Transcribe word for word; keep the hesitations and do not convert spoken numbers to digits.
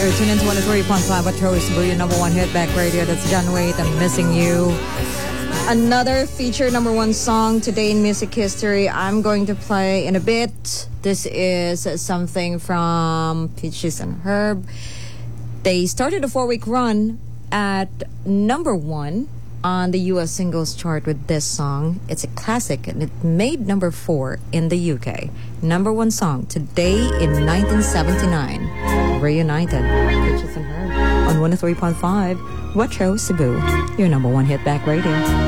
You're tuned into one oh three point five Metro Cebu, your number one hit back radio. That's John Wade, I'm Missing You. Another feature number one song today in music history I'm going to play in a bit. This is something from Peaches and Herb. They started a four-week run at number one on the U S singles chart with this song. It's a classic and it made number four in the U K. Number one song today in nineteen seventy-nine. Reunited. Peaches and Herb on one oh three point five Retro Cebu, your number one hit back radio.